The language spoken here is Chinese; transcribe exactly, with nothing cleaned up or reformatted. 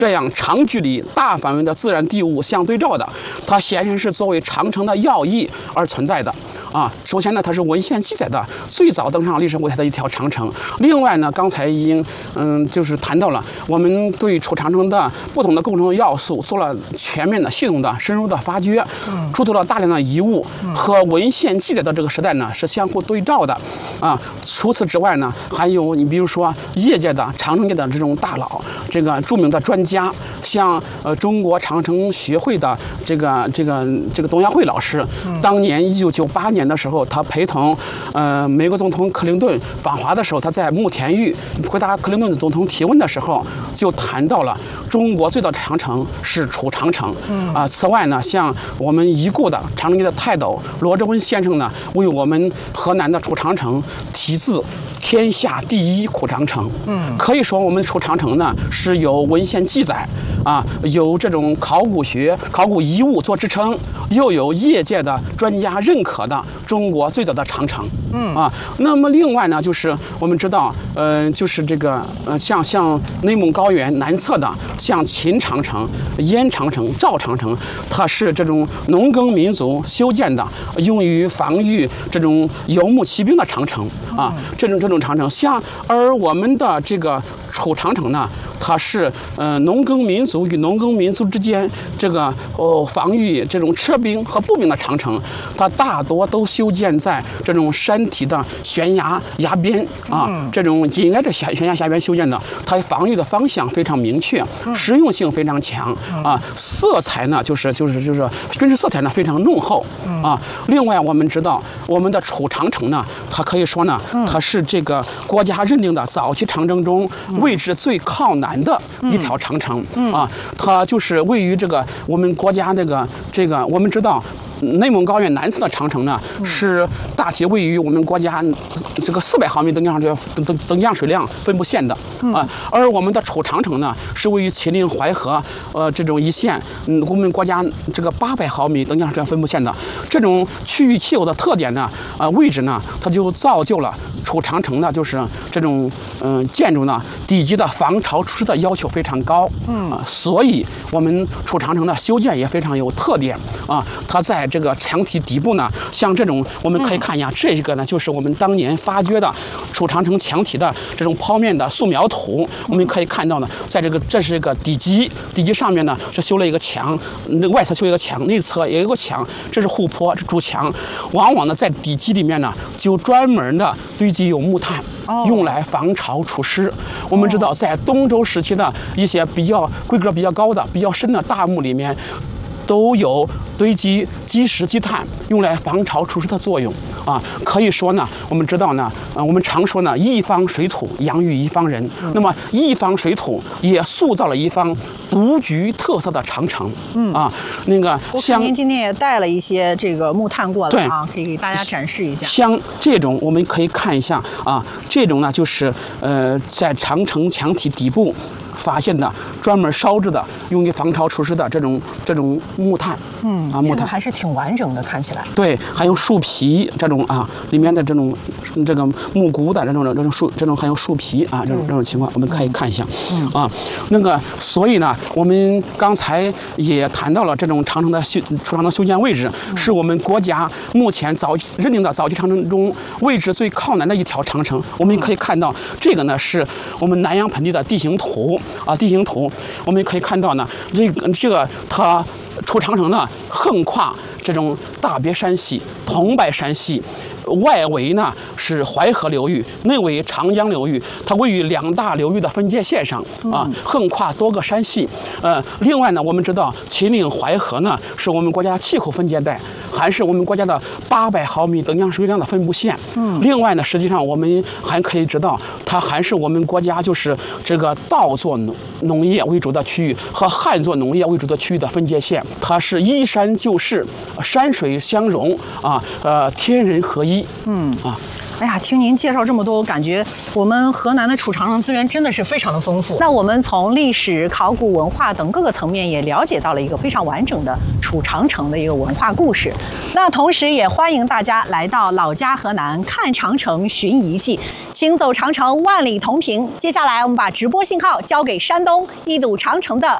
这样长距离、大范围的自然地物相对照的，它显然是作为长城的要义而存在的。啊，首先呢，它是文献记载的最早登上历史舞台的一条长城。另外呢，刚才已经嗯，就是谈到了我们对楚长城的不同的构成要素做了全面的、系统的、深入的发掘，出土了大量的遗物和文献记载的这个时代呢是相互对照的。啊，除此之外呢，还有你比如说业界的、长城界的这种大佬，这个著名的专家，像呃中国长城学会的这个这个这个董亚慧老师，当年一九九八年的时候，他陪同呃美国总统克林顿访华的时候，他在慕田峪回答克林顿总统提问的时候，就谈到了中国最早的长城是楚长城。啊、呃，此外呢，像我们已故的长城界的泰斗罗志温先生呢，为我们河南的楚长城题字“天下第一苦长城”。嗯，可以说我们楚长城呢是有文献记载啊，有这种考古学、考古遗物做支撑，又有业界的专家认可的中国最早的长城。嗯啊，那么另外呢，就是我们知道，呃，就是这个呃，像像内蒙高原南侧的，像秦长城、燕长城、赵长城，它是这种农耕民族修建的，用于防御这种游牧骑兵的长城啊，这种这种长城。像而我们的这个楚长城呢，它是呃农耕民族与农耕民族之间这个哦防御这种车兵和步兵的长城，它大多都修建在这种山体的悬崖崖边啊，这种紧挨着悬悬崖崖边修建的，它防御的方向非常明确，实用性非常强啊，色彩呢就是就是就是军事色彩呢非常浓厚啊。另外我们知道我们的楚长城呢，它可以说呢，它是这个国家认定的早期长城中位置最靠南的一条长城啊，它就是位于这个我们国家这个这个我们知道。内蒙高原南侧的长城呢，是大体位于我们国家这个四百毫米等降水等等降水量分布线的啊，而我们的楚长城呢，是位于麒麟淮河呃这种一线，嗯，我们国家这个八百毫米等降水量分布线的这种区域气候的特点呢，呃位置呢，它就造就了楚长城呢，就是这种嗯、呃、建筑呢底基的防潮除湿的要求非常高，嗯啊，所以我们楚长城的修建也非常有特点啊，它在这个墙体底部呢，像这种我们可以看一下，这个呢就是我们当年发掘的楚长城墙体的这种剖面的素描图。我们可以看到呢，在这个这是一个底基，底基上面呢是修了一个墙，那外侧修一个墙，内侧也有一个墙，这是护坡，这主墙。往往呢在底基里面呢就专门的堆积有木炭，用来防潮除湿。我们知道，在东周时期的一些比较规格比较高的、比较深的大墓里面，都有堆积基石积碳，用来防潮除湿的作用啊。可以说呢，我们知道呢，呃，我们常说呢，一方水土养育一方人。嗯、那么一方水土也塑造了一方独具特色的长城。嗯啊，那个像您今天也带了一些这个木炭过来啊，可以给大家展示一下。 像这种我们可以看一下啊，这种呢就是呃在长城墙体底部发现的专门烧制的用于防潮除湿的这种这种木炭， 嗯啊，木炭、这个、还是挺完整的，看起来。 对，还有树皮这种啊，里面的这种这个木骨的这种这种树这种还有树皮啊，这种这种情况我们可以看一下，嗯啊，那个所以呢，我们刚才也谈到了这种长城的修楚长城修建位置，嗯、是我们国家目前早认定的早期长城中位置最靠南的一条长城。我们可以看到，这个呢是我们南阳盆地的地形图。啊，地形图我们可以看到呢，这个这个它楚长城呢横跨这种大别山系、桐柏山系，外围呢是淮河流域，内围长江流域，它位于两大流域的分界线上啊，横跨多个山系。呃，另外呢，我们知道秦岭淮河呢是我们国家气候分界带，还是我们国家的八百毫米等降水量的分布线。嗯，另外呢，实际上我们还可以知道，它还是我们国家就是这个稻作农农业为主的区域和旱作农业为主的区域的分界线。它是依山就势，山水相融啊，呃，天人合一。嗯啊。 哎呀，听您介绍这么多，我感觉我们河南的储长城资源真的是非常的丰富。那我们从历史、考古、文化等各个层面也了解到了一个非常完整的储长城的一个文化故事。那同时也欢迎大家来到老家河南看长城、寻遗迹，行走长城万里同平。接下来我们把直播信号交给山东一睹长城的